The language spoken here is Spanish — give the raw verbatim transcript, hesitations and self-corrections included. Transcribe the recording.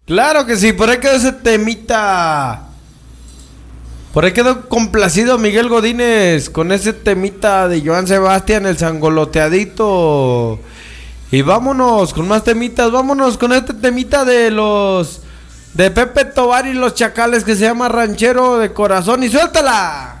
Claro que sí, por ahí quedó ese temita. Por ahí quedó complacido Miguel Godínez con ese temita de Joan Sebastián, el sangoloteadito. Y vámonos con más temitas, vámonos con este temita de los... de Pepe Tobar y los Chacales, que se llama Ranchero de Corazón. ¡Y suéltala!